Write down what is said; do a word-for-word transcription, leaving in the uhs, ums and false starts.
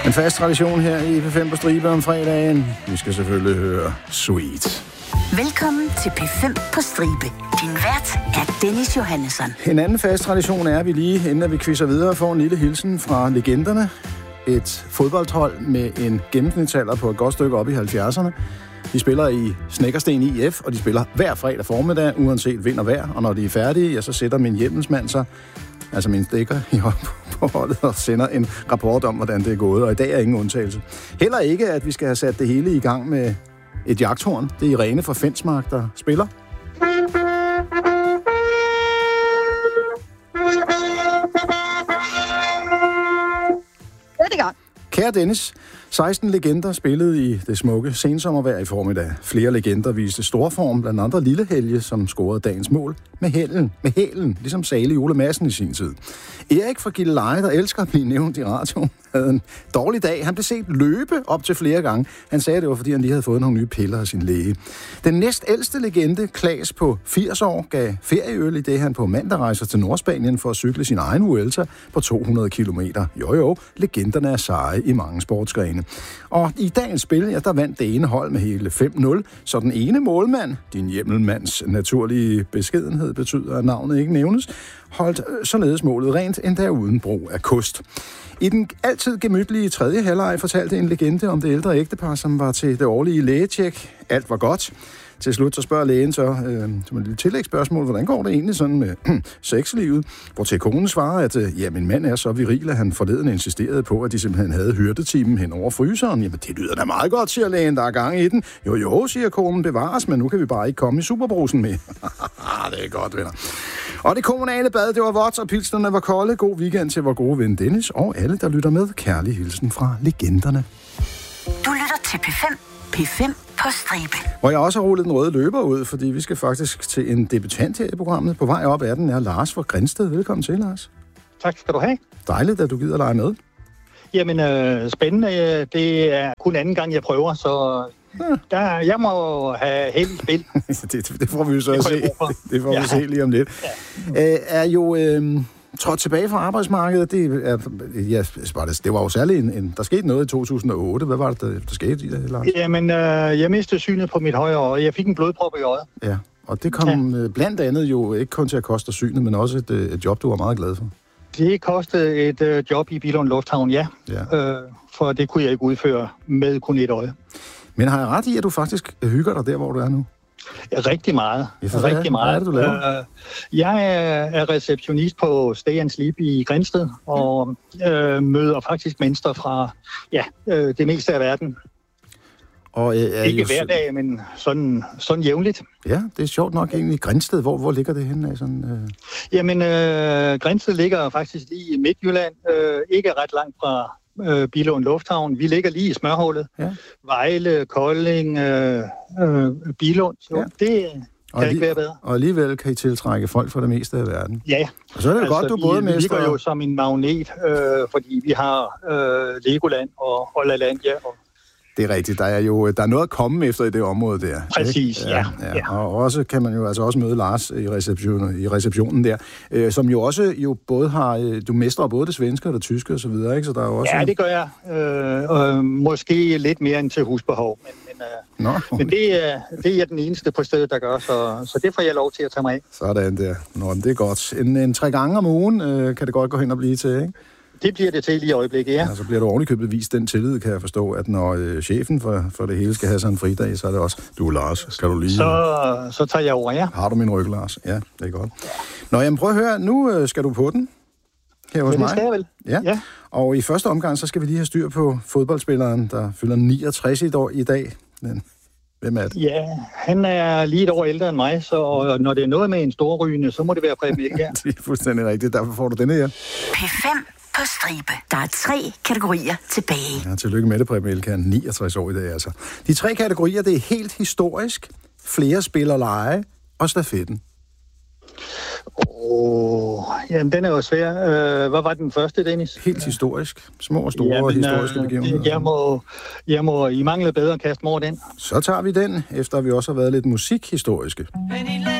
En fast tradition her i P fem på Stribe om fredagen. Vi skal selvfølgelig høre Sweet. Velkommen til P fem på Stribe. Din vært er Dennis Johannesson. En anden fast tradition er, at vi lige, inden vi quizzer videre, får en lille hilsen fra legenderne. Et fodboldhold med en gennemsnitsalder på et godt stykke op i halvfjerdserne. De spiller i Snekkersten I F, og de spiller hver fredag formiddag, uanset vind og vejr. Og når de er færdige, ja, så sætter min hjemmelsmand sig, altså min stikker, i hånd på holdet og sender en rapport om, hvordan det er gået. Og i dag er ingen undtagelse. Heller ikke, at vi skal have sat det hele i gang med et jagthorn. Det er Irene fra Fensmark, der spiller. Det er gang. Kære Dennis, seksten legender spillede i det smukke sensommervejr i formiddag. Flere legender viste storform, blandt andre Lillehelge, som scorede dagens mål med hælen, med hælen, ligesom Sale Ole Madsen i sin tid. Erik fra Gilleleje, der elsker at blive nævnt i radioen, havde en dårlig dag. Han blev set løbe op til flere gange. Han sagde, det var, fordi han lige havde fået nogle nye piller af sin læge. Den næstældste legende, Klaas på firs år, gav ferieøl i det, han på mandag rejser til Nordspanien for at cykle sin egen Vuelta på to hundrede kilometer. Jo jo, legenderne er seje i mange sportsgrene. Og i dagens spil, ja, der vandt det ene hold med hele fem nul, så den ene målmand, din hjemmelmands naturlige beskedenhed betyder, at navnet ikke nævnes, holdt således målet rent, endda uden brug af kost. I den altid gemytlige tredje halvleg fortalte en legende om det ældre ægtepar, som var til det årlige lægetjek. Alt var godt. Til slut så spørger lægen så, øh, som et lille tillægsspørgsmål, hvordan går det egentlig sådan med sexlivet? Hvor til konen svarer, at øh, ja, min mand er så viril, at han forleden insisterede på, at de simpelthen havde hyrdetimen hen over fryseren. Jamen, det lyder da meget godt, siger lægen, der er gang i den. Jo, jo, siger konen, bevares, men nu kan vi bare ikke komme i superbrusen med. Det er godt, venner. Og det kommunale bad, det var vådt, og pilsnerne var kolde. God weekend til vores gode ven Dennis og alle, der lytter med. Kærlig hilsen fra legenderne. Du lytter til P fem. P fem på Stribe. Hvor jeg også har rullet den røde løber ud, fordi vi skal faktisk til en debutant her i programmet. På vej op af den er Lars fra Grindsted. Velkommen til, Lars. Tak skal du have. Dejligt, at du gider lege med. Jamen, øh, spændende. Det er kun anden gang, jeg prøver, så ja. der, jeg må have held i spil. det, det får vi jo så at se. Det, det får ja. vi se lige om lidt. Ja. Æ, er jo... Øh, trådt tilbage fra arbejdsmarkedet, det, er, ja, det var jo særligt en, en... Der skete noget i to tusind og otte. Hvad var det, der, der skete i det, Lars? Jamen, øh, jeg mistede synet på mit højre øje. Jeg fik en blodprop i øjet. Ja, og det kom ja. blandt andet jo ikke kun til at koste synet, men også et, et job, du var meget glad for. Det kostede et øh, job i Billund Lufthavn, ja. ja. Øh, for det kunne jeg ikke udføre med kun et øje. Men har jeg ret i, at du faktisk hygger dig der, hvor du er nu? Rigtig meget. Ja, for rigtig hvad? meget. Hvad er det, du laver? Uh, jeg er receptionist på Stay and Sleep i Grindsted, og uh, møder faktisk mennesker fra ja, uh, det meste af verden. Og, er Ikke jo... hver dag, men sådan, sådan jævnligt. Ja, det er sjovt nok egentlig. Grindsted, hvor, hvor ligger det henne? Sådan, uh... Jamen, uh, Grindsted ligger faktisk lige i Midtjylland, uh, ikke ret langt fra Øh, Billund Lufthavn. Vi ligger lige i smørhullet. Ja. Vejle, Kolding, øh, øh, Billund. Så ja. Det kan og ikke være bedre. Og alligevel kan I tiltrække folk fra det meste af verden. Ja. Og så er det altså, godt, du både mester... Vi ligger jo som en magnet, øh, fordi vi har øh, Legoland og, og LaLandia. Og... Det er rigtigt. Der er jo der er noget at komme efter i det område der. Præcis, ja. ja, ja. Og også kan man jo altså også møde Lars i receptionen, i receptionen der, øh, som jo også jo både har, du mestrer både det svenske og det tyske og så videre, ikke? Så der er jo også... Ja, det gør jeg. Øh, øh, måske lidt mere end til husbehov, men, men, øh, Nå, okay. men det, er, det er jeg den eneste på stedet, der gør, så, så det får jeg lov til at tage mig af. Sådan der. Nå, det er godt. En, en tre gange om ugen øh, kan det godt gå hen og blive til, ikke? Det bliver det til lige i øjeblikket, ja. Ja, så bliver du ordentligt vist den tillid, kan jeg forstå, at når øh, chefen for, for det hele skal have sig en fridag, så er det også, du Lars, skal du lige... Så, så tager jeg over, ja. Har du min ryg, Lars? Ja, det er godt. Nå, jamen prøv at høre, nu øh, skal du på den her hos ja, mig. det skal jeg vel. Ja. ja, og i første omgang, så skal vi lige have styr på fodboldspilleren, der fylder niogtres i, år, i dag. Men hvem er det? Ja, han er lige et år ældre end mig, så når det er noget med en storrygende, så må det være Preben Elkjær. Det er fuldstændig rigtigt, derfor får du denne her. P fem på Stribe. Der er tre kategorier tilbage. Ja, tillykke med det, Preben Elkjær, niogtres år i dag altså. De tre kategorier, det er helt historisk, flere spiller lege og stafetten. Åh, oh, jamen den er jo svær. Uh, hvad var den første, Dennis? Helt historisk. Små og store jamen, historiske uh, begivenheder. Jeg må, jeg må, I mangler bedre kaste mig over den. Så tager vi den, efter vi også har været lidt musikhistoriske. Men i